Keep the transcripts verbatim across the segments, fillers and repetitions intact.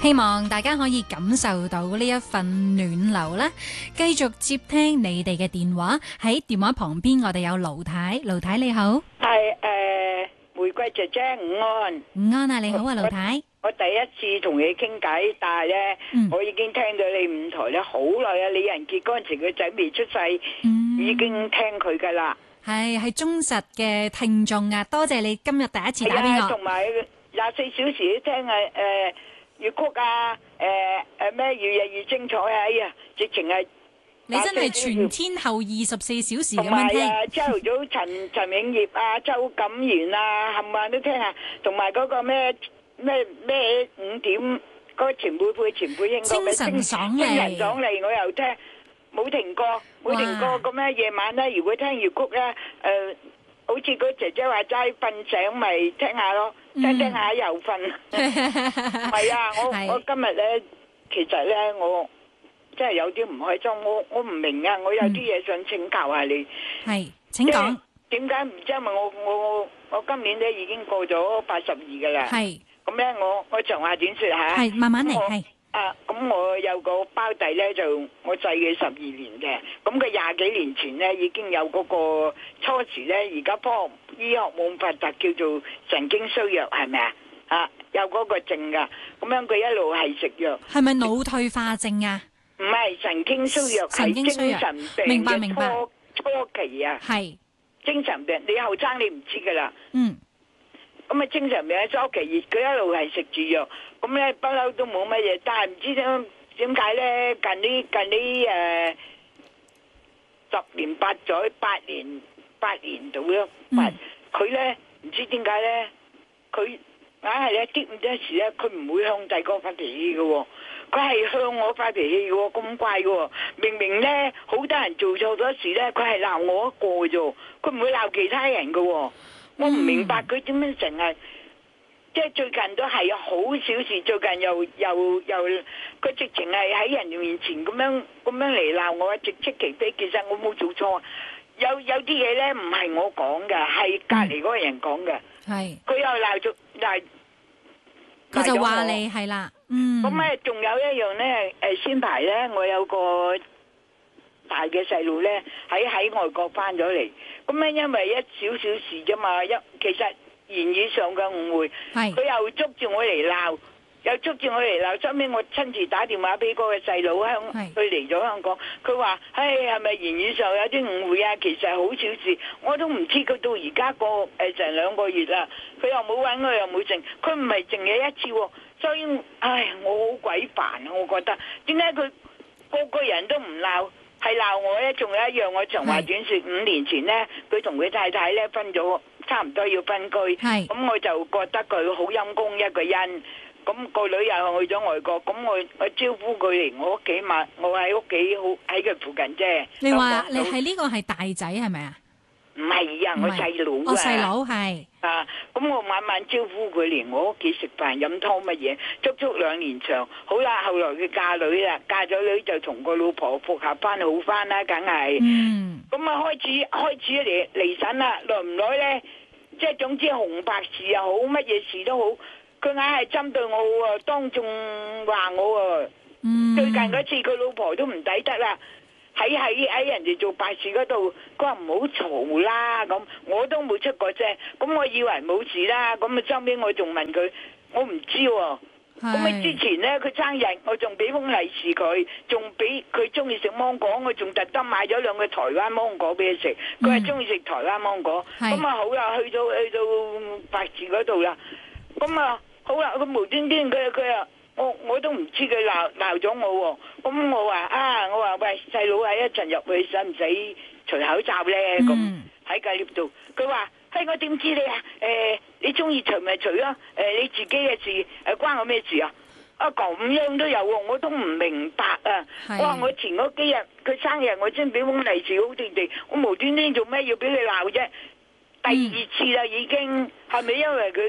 希望大家可以感受到呢一份暖流啦。繼續接聽你哋嘅電話，喺電話旁邊我哋有盧太，盧太你好。 係誒，玫瑰姐姐午安。 午安啊，你好啊，盧太。 我第一次同你傾偈，但係咧， 嗯、 我已經聽到你五台咧好耐啊！李仁傑嗰陣時，佢仔未出世， 嗯、 已經聽佢噶啦。 係係忠實嘅聽眾啊！多謝你今日第一次打俾我。 同埋廿四小時都聽啊誒粵曲啊誒誒咩越日越精彩啊！哎呀，直情係你真係全天候二十四小時咁樣聽。 同埋啊，朝頭早陳陳永業啊、周錦元啊，冚唪唥都聽啊。同埋嗰個咩咩咩五點嗰個前輩輩前輩應該咩精神爽利， 精神爽利我又聽。冇停過，冇停過咁咧。夜晚咧，如果聽粵曲咧，誒、呃，好似嗰姐姐話齋，瞓醒咪聽下咯，聽聽下又瞓。係啊，我是我今日咧，其實咧，我真係有啲唔開心，我我唔明啊，我有啲嘢想請教下你。 係，請講。 點解唔知？因為我我我今年咧已經過咗八十二噶啦。係。咁咧，我我長話短說吓。係， 慢慢嚟。係。 啊，咁我有個胞弟咧，就我細佢十二年嘅，咁佢廿幾年前咧已經有嗰個初時咧，而家科學醫學冇咁發達，叫做神經衰弱，係咪啊？啊，有嗰個症噶，咁樣佢一路係食藥。係咪腦退化症啊？唔係神經衰弱，係精神病嘅初初期啊。係精神病，你後生你唔知噶啦。嗯。咁啊，精神病嘅初期，佢一路係食住藥。咁咧不嬲都冇乜嘢，但係唔知點點解咧？近呢近呢誒、呃、十年八載八年八年度咯，佢咧唔知點解咧，佢硬係咧啲咁多時咧，佢唔會向第二個發脾氣嘅喎，佢係向我發脾氣嘅喎，咁怪嘅喎，明明咧好多人做錯咗事咧，佢係鬧我一個啫，佢唔會鬧其他人嘅喎，我唔明白佢點樣成日。即係最近都係好小事，最近又又又佢直情係喺人哋面前咁樣咁樣嚟鬧我，直斥其非。其實我冇做錯，有有啲嘢咧唔係我講嘅，係隔離嗰個人講嘅。係佢、嗯、又鬧咗鬧，佢就話你係啦。嗯。咁咧仲有一樣咧，誒先排咧，我有個大嘅細路咧喺喺外國翻咗嚟，咁咧因為一少少事啫嘛，一其實。言語上嘅誤會，佢又捉住我嚟鬧，又捉住我嚟鬧。收尾我親自打電話俾嗰個細佬香，佢嚟咗香港，佢話：唉，係咪言語上有啲誤會啊？其實係好小事，我都唔知佢到而家個誒成兩個月啦，佢又冇揾我，又冇剩，佢唔係淨係一次喎。所以，唉，我好鬼煩啊！我覺得點解佢個個人都唔鬧，係鬧我咧？仲有一樣，我長話短説，五年前咧，佢同佢太太咧分咗。差唔多要分居，咁我就覺得佢好陰公一個人，咁個女又去咗外國，咁我我招呼佢嚟我屋企嘛，我喺屋企好喺佢附近啫。你話你係呢個係大仔係咪啊？唔係啊，我細佬啊。我細佬係啊，咁我晚晚招呼佢嚟我屋企食飯飲湯乜嘢，足足兩年長。好啦，後來佢嫁女啦，嫁咗女就同個老婆復合翻好翻啦，梗係。嗯。咁啊，開始開始嚟離審啦，耐唔耐咧？即係總之紅白事又好，乜嘢事都好，佢硬係針對我喎，當眾話我喎。嗯。最近嗰次佢老婆都唔抵得啦，喺喺喺人哋做白事嗰度，佢話唔好嘈啦咁，我都冇出過啫。咁我以為冇事啦，咁啊後尾我仲問佢，我唔知喎。咁啊之前咧，佢生日，我仲俾封利是佢，仲俾佢中意食芒果，我仲特登買咗兩個台灣芒果俾佢食。佢係中意食台灣芒果。咁啊好啦，去到去到白事嗰度啦。咁啊好啦，佢無端端佢佢啊，我我都唔知佢鬧鬧咗我喎。咁我話啊，我話喂細佬啊，一陣入去使唔使除口罩咧？咁喺隔 lift 度，佢話。嘿，我點知你啊？誒、呃，你中意除咪除咯？誒、呃，你自己嘅事，誒、呃，關我咩事啊？啊，咁樣都有喎，我都唔明白啊！我話我前嗰幾日佢生日，我先俾封利是好地地，我無端端做咩要俾佢鬧啫？第二次啦，已經係咪因為佢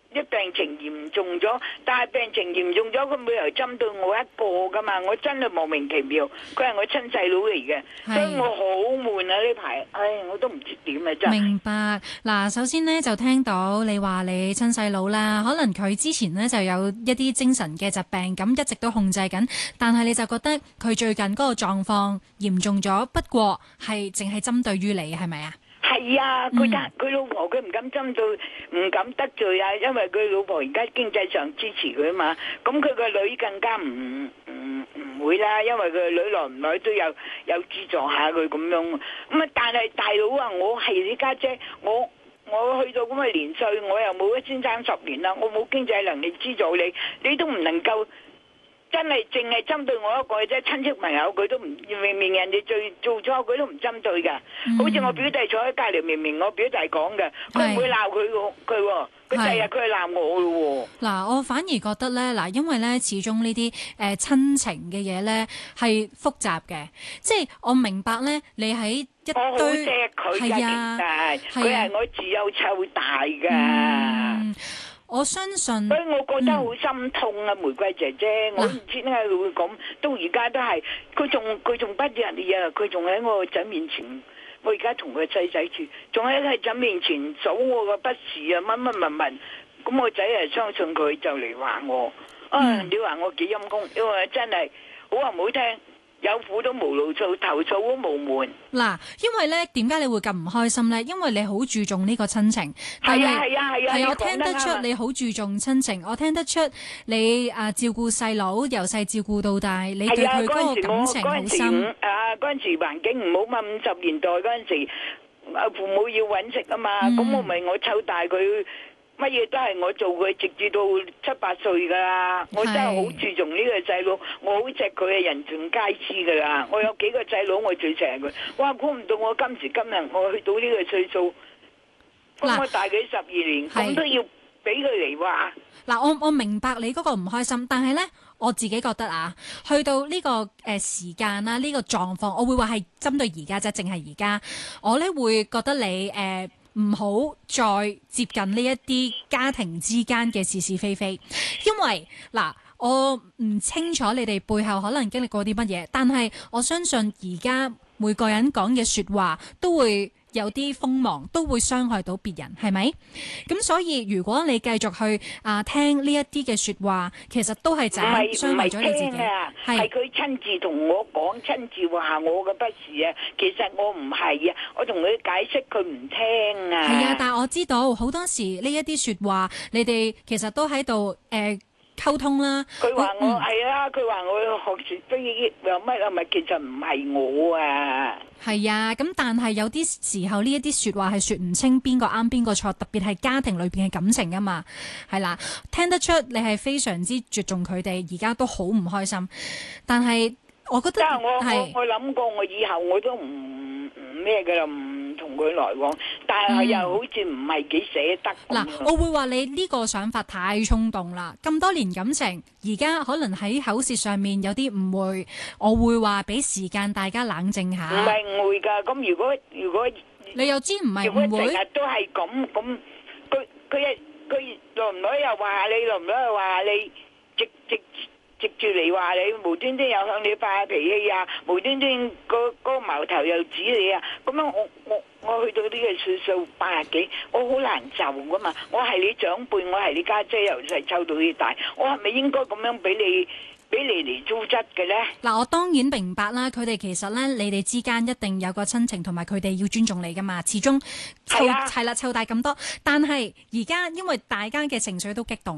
啲病情嚴重咗，但係病情嚴重咗，佢冇理由針對我一個噶嘛，我真係莫名其妙。佢係我親細佬嚟嘅，所以我好悶啊呢排，唉，我都唔知點啊真係。 明白嗱，首先呢，就聽到你話你親細佬啦，可能佢之前呢就有一啲精神嘅疾病，咁一直都控制緊，但係你就覺得佢最近嗰個狀況嚴重咗，不過係淨係針對於你，係咪啊？ 係啊，佢得佢老婆，佢唔敢針對，唔敢得罪啊，因為佢老婆而家經濟上支持佢啊嘛。咁佢個女更加唔唔唔會啦，因為佢個女耐唔耐都有有資助下佢咁樣。咁啊，但係大佬啊，我係你家姐，我我去到咁嘅年歲，我又冇一先生十年啦，我冇經濟能力資助你，你都唔能夠。真係淨係針對我一個啫，親戚朋友佢都唔明明人哋做做錯佢都唔針對㗎，嗯、好似我表弟坐喺隔離，明明我表弟講嘅，佢唔會鬧佢佢喎，佢第日佢係鬧我咯喎。嗱， 我反而覺得咧，嗱，因為咧始終呢啲誒親情嘅嘢咧係複雜嘅，即係我明白咧，你喺一堆我好錫佢㗎，佢係我自幼湊大㗎。嗯我相信， 所以我覺得好心痛啊！嗯、玫瑰姐姐，我唔知點解佢會咁，到而家都係，佢仲佢仲不人哋啊！佢仲喺我個仔面前，我而家同佢仔仔住，仲喺佢仔面前數我個不是啊，乜乜乜乜，咁我仔係相信佢就嚟話我，啊！嗯、你話我幾陰功，因為真係好話唔好聽。有苦都無路訴，投訴都無門。 嗱，因為咧，點解你會咁唔開心咧？因為你好注重呢個親情。 係啊係啊係啊！ 係我聽得出你好注重親情，我聽得出你啊照顧細佬，由細照顧到大，你對佢嗰個感情好深。 啊，嗰陣時環境唔好嘛，五十年代嗰陣時，啊父母要揾食啊嘛，咁、嗯、我咪我湊大佢。乜嘢都係我做佢，直至到七八歲噶啦。我真係好注重呢個細佬，我好錫佢嘅人盡皆知噶啦。我有幾個細佬，我最錫佢。哇！估唔到我今時今日我去到呢個歲數，咁我大佢十二年，咁都要俾佢嚟話。 嗱，我我明白你嗰個唔開心，但係咧，我自己覺得啊，去到呢個誒時間啦，呢個狀況，我會話係針對而家啫，淨係而家，我咧會覺得你誒。唔好再接近呢一啲家庭之間嘅是是非非，因為嗱，我唔清楚你哋背後可能經歷過啲乜嘢，但係我相信而家每個人講嘅說話都會有啲鋒芒，都會傷害到別人，係咪？咁所以如果你繼續去啊聽呢一啲嘅說話，其實都係就係傷害咗你自己。 係佢親自同我講，親自話我嘅不是啊。其實我唔係啊，我同佢解釋佢唔聽啊。 係啊，但係我知道好多時呢一啲說話，你哋其實都喺度誒。呃溝通啦， 佢話我係啊，佢話我學説非有乜啊，咪其實唔係我啊。 係啊，咁但係有啲時候呢一啲説話係説唔清邊個啱邊個錯，特別係家庭裏邊嘅感情啊嘛，係啦，聽得出你係非常之注重佢哋，而家都好唔開心。但係我覺得係我我我諗過，我以後我都唔唔咩嘅啦，唔同佢來往，但係又好似唔係幾捨得。嗱、 嗯，我會話你呢個想法太衝動啦！咁多年感情，而家可能喺口舌上面有啲誤會，我會話俾時間大家冷靜下。 唔係誤會㗎，咁如果如果你又知唔係誤會？ 如果成日都係咁咁，佢佢佢耐唔耐又話你，耐唔耐又話你，直直。直住嚟話你，無端端又向你發脾氣啊！無端端嗰嗰個矛頭又指你啊！咁樣我我我去到呢個歲數八十幾，我好難受噶嘛！我係你長輩，我係你家姐，由細湊到你大，我係咪應該咁樣俾你俾你嚟糟質嘅咧？ 嗱，我當然明白啦，佢哋其實咧，你哋之間一定有個親情，同埋佢哋要尊重你噶嘛，始終湊係啦湊大咁多，但係而家因為大家嘅情緒都激動。